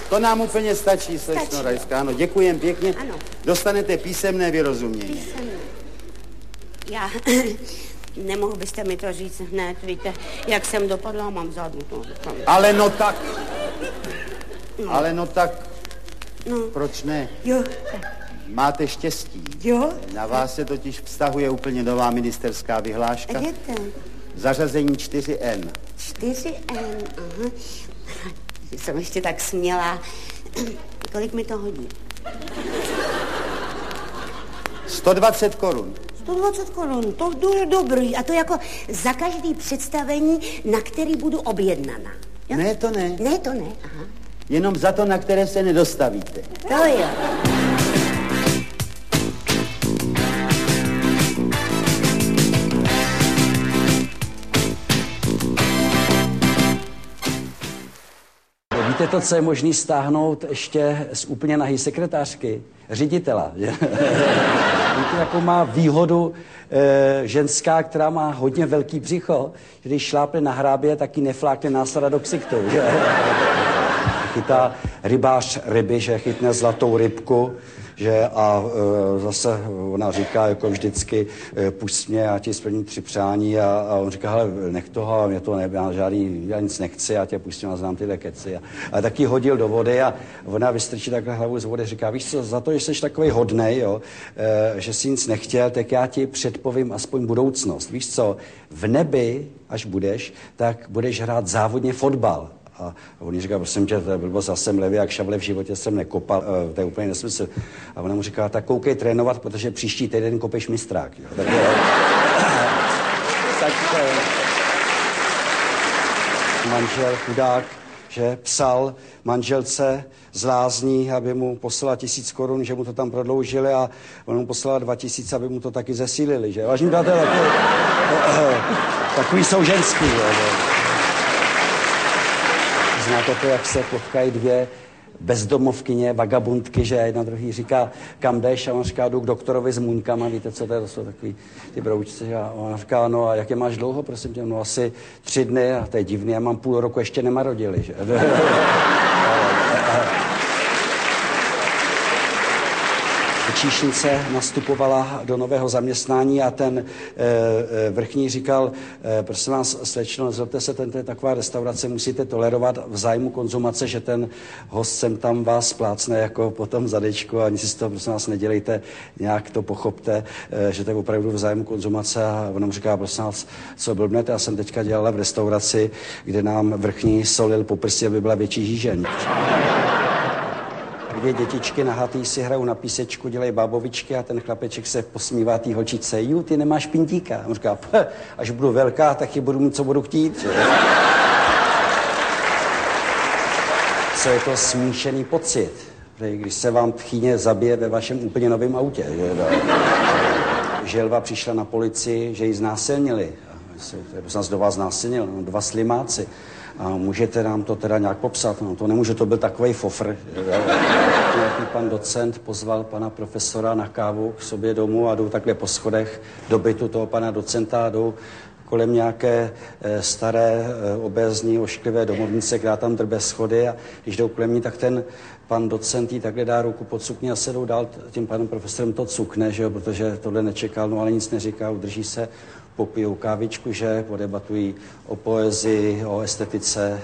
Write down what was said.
To nám úplně stačí, slečno Rajská. Ano, děkujem pěkně. Ano. Dostanete písemné vyrozumění. Písemné. Já... Nemohl byste mi to říct hned, víte, jak jsem dopadla, mám vzadu. Ale no tak. No, proč ne? Jo. Máte štěstí. Jo. Na vás se totiž vztahuje úplně nová ministerská vyhláška. Jděte. Zařazení 4N. 4N, aha. Jsem ještě tak smělá. Kolik mi to hodí? 120 korun. 120 korun, to je dobrý. A to jako za každý představení, na který budu objednaná. Jo? Ne, to ne. Ne, to ne, aha. Jenom za to, na které se nedostavíte. To jo. Víte to, co je možný stáhnout ještě z úplně nahý sekretářky? Ředitela. Víte, jakou má výhodu ženská, která má hodně velký břicho, že když šlápne na hrábě, tak ji neflákne násada do ksichtu. Chytá rybář ryby, že chytne zlatou rybku, že a zase ona říká jako vždycky, pusť mě, já ti splním 3 přání a on říká, hele, nech toho, mě to já nic nechci, já tě pustím a znám tyhle keci. A taky hodil do vody a ona vystrčí takhle hlavu z vody, říká, víš co, za to, že jsi takovej hodnej, jo, že jsi nic nechtěl, tak já ti předpovím aspoň budoucnost. Víš co, v nebi, až budeš, tak budeš hrát závodně fotbal. A on jí říká, prosím tě, to je blbost, já jsem levý jak šavle, v životě jsem nekopal, to je úplně nesmysl. A ona mu říká, tak koukej trénovat, protože příští týden kopeš mistrák. Jo. Tak manžel chudák, že psal manželce z Lázní, aby mu poslala 1000 korun, že mu to tam prodloužili a on mu poslala 2000, aby mu to taky zesílili, že? Vážně dáte takový jsou ženský, jo. Znáte to, jak se potkají 2 bezdomovkyně, vagabundky, že jedna druhý říká, kam jdeš? A on říká, jdu k doktorovi s muňkama, víte, co to je? To jsou takový ty broučci. A on říká, no a jak je máš dlouho, prosím tě? No asi 3 dny, a to je divný, já mám půl roku ještě nemarodili, že? Číšnice nastupovala do nového zaměstnání a ten vrchní říkal, prosím vás, slečno, nezlobte se, to je taková restaurace, musíte tolerovat v zájmu konzumace, že ten host sem tam vás splácne jako po tom zadečku a nic si z toho, prosím vás, nedělejte, nějak to pochopte, že to je opravdu v zájmu konzumace a on říká, prosím vás, co blbnete, já jsem teďka dělala v restauraci, kde nám vrchní solil po prsi, aby byla větší žížeň. 2 dětičky nahatý si hrajou na písečku, dělají bábovičky a ten chlapeček se posmívá té holčičce. Ju, ty nemáš pintíka. A on říká, až budu velká, tak ji budu mít, co budu chtít. Co je to smíšený pocit, když se vám tchýně zabije ve vašem úplně novém autě. Želva přišla na policii, že ji znásilnili. Kdo vás znásilnil? 2 slimáci. A můžete nám to teda nějak popsat? No to nemůže, to byl takovej fofr. Nějaký pan docent pozval pana profesora na kávu k sobě domů a jdou takhle po schodech do bytu toho pana docenta a jdou kolem nějaké staré, obézní, ošklivé domovnice, která tam drbe schody a když jdou kolem ní, tak ten pan docent jí takhle dá ruku pod sukni a se jdou dál, tím panem profesorem to cukne, že jo, protože tohle nečekal, no ale nic neříká, udrží se, popijou kávičku, že podebatují o poezii, o estetice,